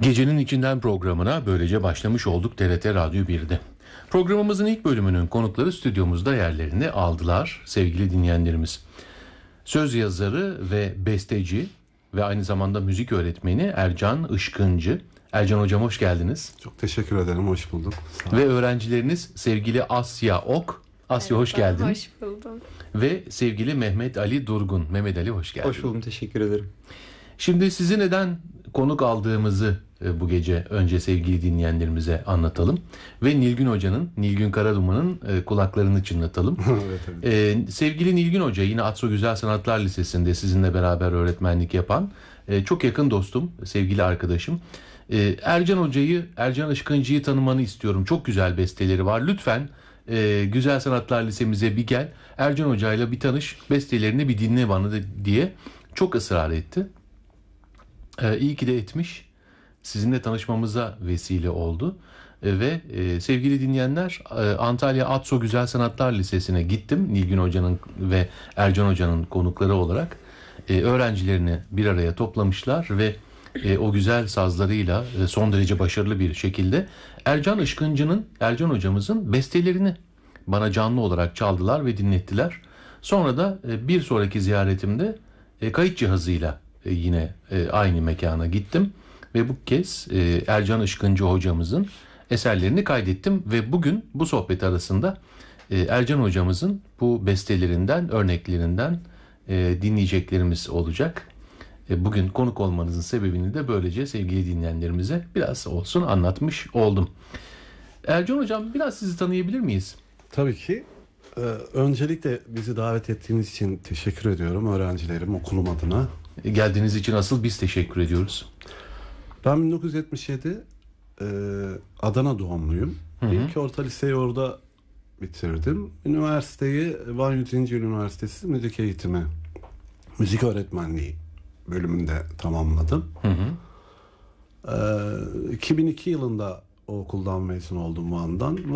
Gecenin içinden programına böylece başlamış olduk TRT Radyo 1'de. Programımızın ilk bölümünün konukları stüdyomuzda yerlerini aldılar sevgili dinleyenlerimiz. Söz yazarı ve besteci ve aynı zamanda müzik öğretmeni Ercan Işkıncı. Ercan Hocam hoş geldiniz. Çok teşekkür ederim, hoş bulduk. Ve öğrencileriniz sevgili Asya Ok. Asya hoş geldin. Hoş buldum. Ve sevgili Mehmet Ali Durgun. Mehmet Ali hoş geldin. Hoş buldum, teşekkür ederim. Şimdi sizi neden konuk aldığımızı bu gece önce sevgili dinleyenlerimize anlatalım. Ve Nilgün Hoca'nın, Nilgün Karaduman'ın kulaklarını çınlatalım. Evet. Sevgili Nilgün Hoca yine Atso Güzel Sanatlar Lisesi'nde sizinle beraber öğretmenlik yapan çok yakın dostum, sevgili arkadaşım. Ercan Hoca'yı, Ercan Işkıncı'yı tanımanı istiyorum. Çok güzel besteleri var. Lütfen Güzel Sanatlar Lisemize bir gel. Ercan Hoca'yla bir tanış, bestelerini bir dinle bana diye çok ısrar etti. İyi ki de etmiş. Sizinle tanışmamıza vesile oldu. Ve sevgili dinleyenler, Antalya Atso Güzel Sanatlar Lisesi'ne gittim. Nilgün Hoca'nın ve Ercan Hoca'nın konukları olarak öğrencilerini bir araya toplamışlar ve o güzel sazlarıyla son derece başarılı bir şekilde Ercan Işkıncı'nın, Ercan Hocamızın bestelerini bana canlı olarak çaldılar ve dinlettiler. Sonra da bir sonraki ziyaretimde kayıt cihazıyla yine aynı mekana gittim. Ve bu kez Ercan Işkıncı hocamızın eserlerini kaydettim. Ve bugün bu sohbet arasında Ercan hocamızın bu bestelerinden, örneklerinden dinleyeceklerimiz olacak. Bugün konuk olmanızın sebebini de böylece sevgili dinleyenlerimize biraz olsun anlatmış oldum. Ercan hocam, biraz sizi tanıyabilir miyiz? Tabii ki. Öncelikle bizi davet ettiğiniz için teşekkür ediyorum öğrencilerim, okulum adına. Geldiğiniz için asıl biz teşekkür ediyoruz. Ben 1977 Adana doğumluyum. İlk orta liseyi orada bitirdim. Üniversiteyi Van 100. Üniversitesi Müzik Eğitimi, Müzik Öğretmenliği bölümünde tamamladım. 2002 yılında o okuldan mezun oldum Van'dan.